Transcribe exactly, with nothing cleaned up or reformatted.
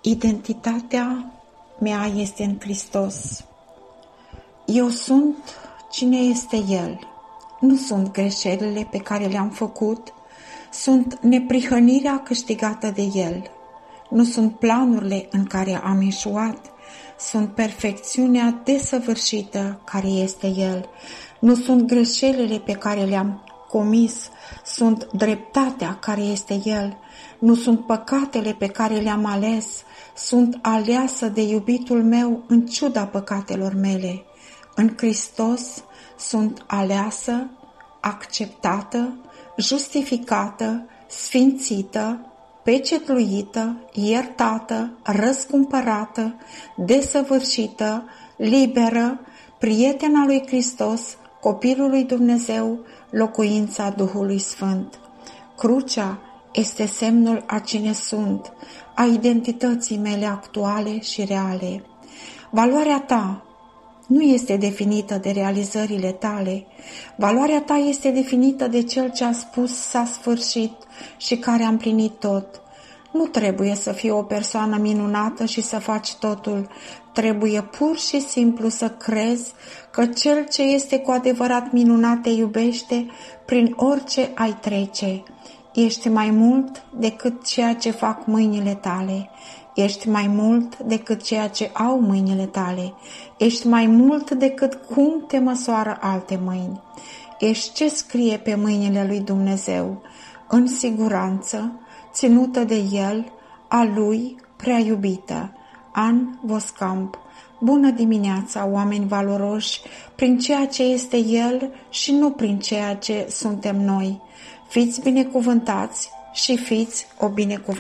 Identitatea mea este în Hristos. Eu sunt cine este El. Nu sunt greșelile pe care le-am făcut, sunt neprihănirea câștigată de El. Nu sunt planurile în care am eșuat, sunt perfecțiunea desăvârșită care este El. Nu sunt greșelile pe care le-am comis, sunt dreptatea care este El. Nu sunt păcatele pe care le-am ales, sunt aleasă de iubitul meu în ciuda păcatelor mele. În Hristos sunt aleasă, acceptată, justificată, sfințită, pecetluită, iertată, răscumpărată, desăvârșită, liberă, prietena lui Hristos, copilul lui Dumnezeu, locuința Duhului Sfânt. Crucea este semnul a cine sunt, a identității mele actuale și reale. Valoarea ta nu este definită de realizările tale. Valoarea ta este definită de Cel ce a spus s-a sfârșit și care a împlinit tot. Nu trebuie să fii o persoană minunată și să faci totul. Trebuie pur și simplu să crezi că Cel ce este cu adevărat minunat te iubește prin orice ai trece. Ești mai mult decât ceea ce fac mâinile tale. Ești mai mult decât ceea ce au mâinile tale. Ești mai mult decât cum te măsoară alte mâini. Ești ce scrie pe mâinile lui Dumnezeu, în siguranță, ținută de El, a Lui prea iubită. An Voscamp. Bună dimineața, oameni valoroși, prin ceea ce este El și nu prin ceea ce suntem noi. Fiți binecuvântați și fiți o binecuvântare.